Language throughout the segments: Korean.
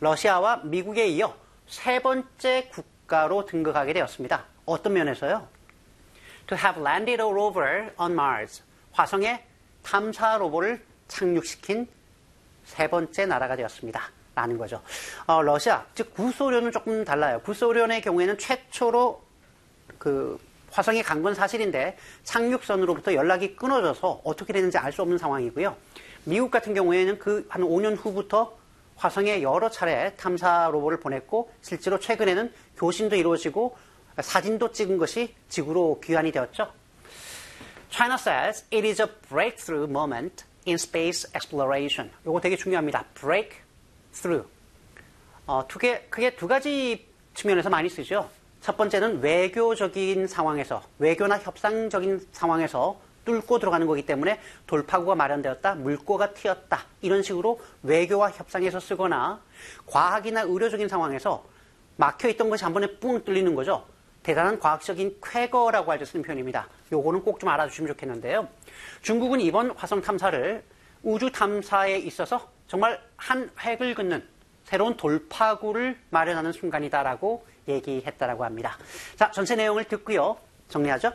러시아와 미국에 이어 세 번째 국가로 등극하게 되었습니다. 어떤 면에서요? To have landed a rover on Mars. 화성에 탐사 로봇을 착륙시킨 세 번째 나라가 되었습니다. 라는 거죠. 러시아, 즉 구소련은 조금 달라요. 구소련의 경우에는 최초로 화성에 간 건 사실인데 착륙선으로부터 연락이 끊어져서 어떻게 됐는지 알 수 없는 상황이고요. 미국 같은 경우에는 한 5년 후부터 화성에 여러 차례 탐사 로봇을 보냈고 실제로 최근에는 교신도 이루어지고 사진도 찍은 것이 지구로 귀환이 되었죠. China says it is a breakthrough moment in space exploration. 이거 되게 중요합니다. breakthrough. 크게 두 가지 측면에서 많이 쓰죠. 첫 번째는 외교적인 상황에서, 외교나 협상적인 상황에서 뚫고 들어가는 거기 때문에 돌파구가 마련되었다, 물꼬가 튀었다, 이런 식으로 외교와 협상에서 쓰거나 과학이나 의료적인 상황에서 막혀있던 것이 한 번에 뿡 뚫리는 거죠. 대단한 과학적인 쾌거라고 할 때 쓰는 표현입니다. 요거는 꼭 좀 알아주시면 좋겠는데요. 중국은 이번 화성 탐사를 우주 탐사에 있어서 정말 한 획을 긋는 새로운 돌파구를 마련하는 순간이다라고 얘기했다라고 합니다. 자, 전체 내용을 듣고요. 정리하죠.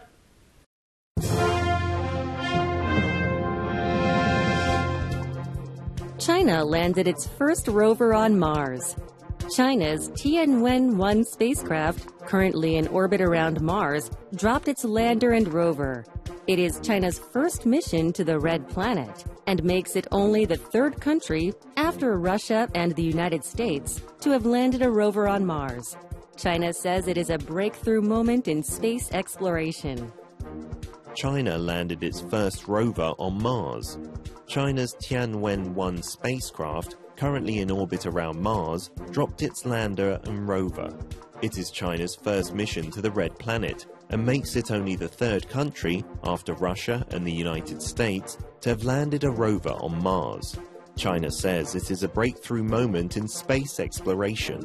China landed its first rover on Mars. China's Tianwen-1 spacecraft, currently in orbit around Mars, dropped its lander and rover. It is China's first mission to the Red Planet and makes it only the third country, after Russia and the United States, to have landed a rover on Mars. China says it is a breakthrough moment in space exploration. China landed its first rover on Mars. China's Tianwen-1 spacecraft, currently in orbit around Mars, dropped its lander and rover. It is China's first mission to the Red Planet and makes it only the third country, after Russia and the United States, to have landed a rover on Mars. China says it is a breakthrough moment in space exploration.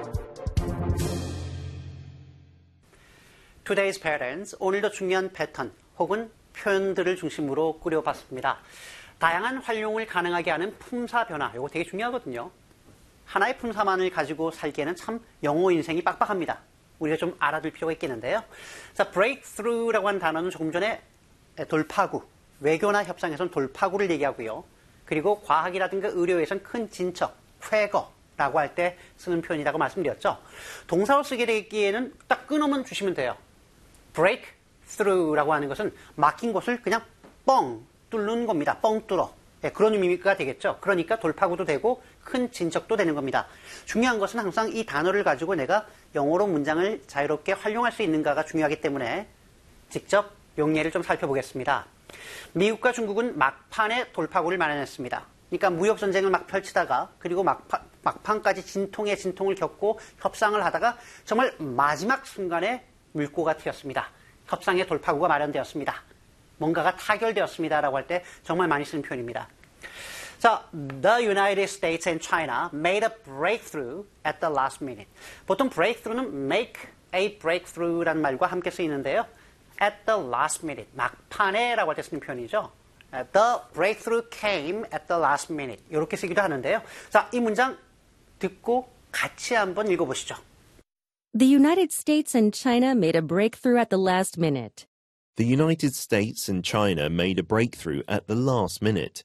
Today's patterns, 오늘도 중요한 패턴 혹은 표현들을 중심으로 꾸려봤습니다. 다양한 활용을 가능하게 하는 품사 변화, 이거 되게 중요하거든요. 하나의 품사만을 가지고 살기에는 참 영어 인생이 빡빡합니다. 우리가 좀 알아둘 필요가 있겠는데요. 자, breakthrough라고 하는 단어는 조금 전에 돌파구, 외교나 협상에서는 돌파구를 얘기하고요. 그리고 과학이라든가 의료에서는 큰 진척, 쾌거라고 할 때 쓰는 표현이라고 말씀드렸죠. 동사로 쓰게 되기에는 딱 끊어만 주시면 돼요. breakthrough라고 하는 것은 막힌 곳을 그냥 뻥 뚫는 겁니다. 뻥 뚫어. 네, 그런 의미가 되겠죠. 그러니까 돌파구도 되고 큰 진척도 되는 겁니다. 중요한 것은 항상 이 단어를 가지고 내가 영어로 문장을 자유롭게 활용할 수 있는가가 중요하기 때문에 직접 용례를 좀 살펴보겠습니다. 미국과 중국은 막판에 돌파구를 마련했습니다. 그러니까 무역전쟁을 막 펼치다가 그리고 막판까지 진통에 진통을 겪고 협상을 하다가 정말 마지막 순간에 물꼬가 튀었습니다. 협상의 돌파구가 마련되었습니다. 뭔가가 타결되었습니다라고 할 때 정말 많이 쓰는 표현입니다. 자, the United States and China made a breakthrough at the last minute. 보통 breakthrough는 make a breakthrough라는 말과 함께 쓰이는데요. at the last minute, 막판에라고 할 때 쓰는 표현이죠. The breakthrough came at the last minute. 이렇게 쓰기도 하는데요. 자, 이 문장 듣고 같이 한번 읽어보시죠. The United States and China made a breakthrough at the last minute. The United States and China made a breakthrough at the last minute.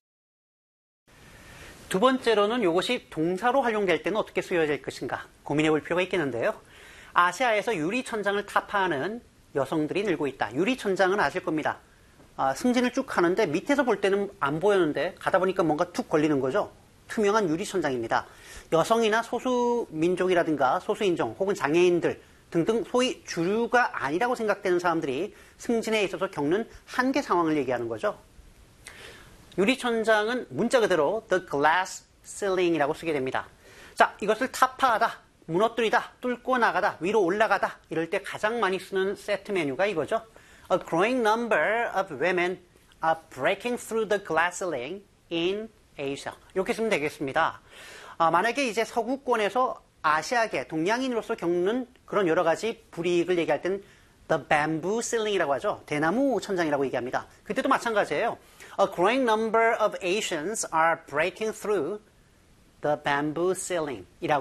두 번째로는 이것이 동사로 활용될 때는 어떻게 쓰여질 것인가 고민해 볼 필요가 있겠는데요. 아시아에서 유리천장을 타파하는 여성들이 늘고 있다. 유리천장은 아실 겁니다. 승진을 쭉 하는데 밑에서 볼 때는 안 보였는데 가다 보니까 뭔가 툭 걸리는 거죠. 투명한 유리천장입니다. 여성이나 소수민족이라든가 소수인종 혹은 장애인들 등등 소위 주류가 아니라고 생각되는 사람들이 승진에 있어서 겪는 한계 상황을 얘기하는 거죠. 유리천장은 문자 그대로 the glass ceiling이라고 쓰게 됩니다. 자, 이것을 타파하다, 무너뜨리다, 뚫고 나가다, 위로 올라가다 이럴 때 가장 많이 쓰는 세트 메뉴가 이거죠. A growing number of women are breaking through the glass ceiling in Asia. 이렇게 쓰면 되겠습니다. 만약에 이제 서구권에서 아시아계, 동양인으로서 겪는 그런 여러 가지 불이익을 얘기할 땐 the bamboo ceiling이라고 하죠. 대나무 천장이라고 얘기합니다. 그때도 마찬가지예요. A growing number of Asians are breaking through the bamboo ceiling 이라고